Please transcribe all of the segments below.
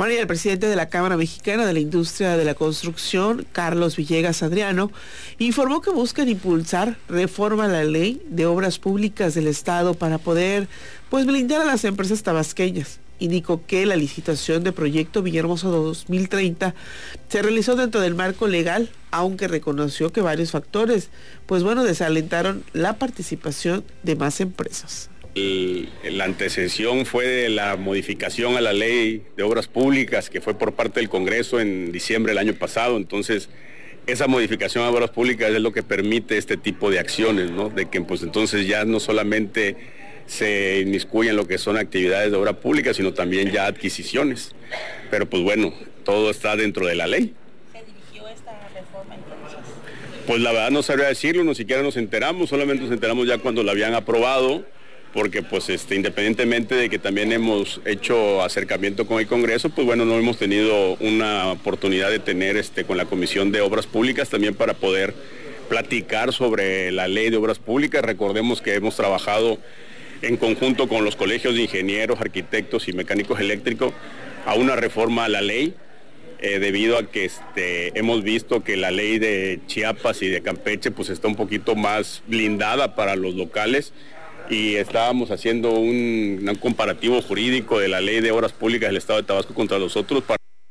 Bueno, y el presidente de la Cámara Mexicana de la Industria de la Construcción, Carlos Villegas Adriano, informó que buscan impulsar reforma a la Ley de Obras Públicas del Estado para poder, blindar a las empresas tabasqueñas. Indicó que la licitación de proyecto Villahermosa 2030 se realizó dentro del marco legal, aunque reconoció que varios factores, desalentaron la participación de más empresas. La antecesión fue de la modificación a la Ley de Obras Públicas, que fue por parte del Congreso en diciembre del año pasado. Entonces, esa modificación a Obras Públicas es lo que permite este tipo de acciones, ¿no? De que entonces ya no solamente se inmiscuyen lo que son actividades de obra pública, sino también ya adquisiciones. Pero todo está dentro de la ley. ¿Se dirigió esta reforma entonces? Pues la verdad no sabría decirlo, ni siquiera nos enteramos, solamente nos enteramos ya cuando la habían aprobado, porque independientemente de que también hemos hecho acercamiento con el Congreso, no hemos tenido una oportunidad de tener con la Comisión de Obras Públicas también para poder platicar sobre la Ley de Obras Públicas. Recordemos que hemos trabajado en conjunto con los colegios de ingenieros, arquitectos y mecánicos eléctricos a una reforma a la ley, debido a que hemos visto que la ley de Chiapas y de Campeche está un poquito más blindada para los locales, y estábamos haciendo un comparativo jurídico de la Ley de Obras Públicas del Estado de Tabasco contra los otros.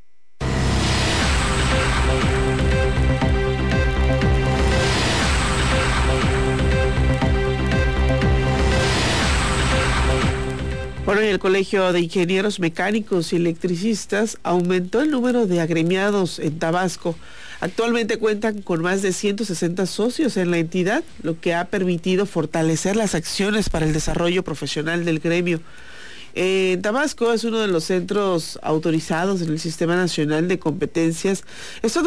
Bueno, y el Colegio de Ingenieros Mecánicos y Electricistas aumentó el número de agremiados en Tabasco. Actualmente cuentan con más de 160 socios en la entidad, lo que ha permitido fortalecer las acciones para el desarrollo profesional del gremio. Tabasco es uno de los centros autorizados en el Sistema Nacional de Competencias. Esto